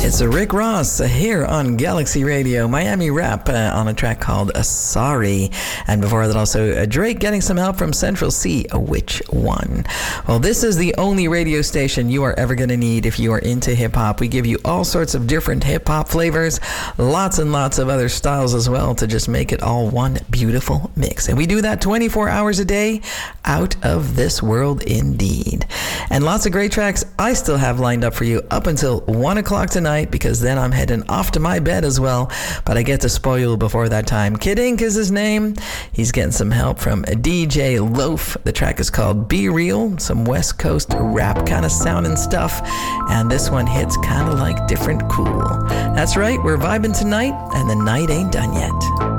It's Rick Ross here on Galaxy Radio, Miami Rap, on a track called Sorry. And before that, also Drake getting some help from Central C, Which One? Well, this is the only radio station you are ever going to need if you are into hip-hop. We give you all sorts of different hip-hop flavors, lots and lots of other styles as well, to just make it all one beautiful mix. And we do that 24 hours a day, out of this world indeed. And lots of great tracks I still have lined up for you up until 1 o'clock tonight, because then I'm heading off to my bed as well, but I get to spoil you before that time. Kid Ink is his name. He's getting some help from DJ Loaf. The track is called Be Real, some West Coast rap kind of sounding stuff, and this one hits kind of like different cool. That's right, we're vibing tonight, and the night ain't done yet.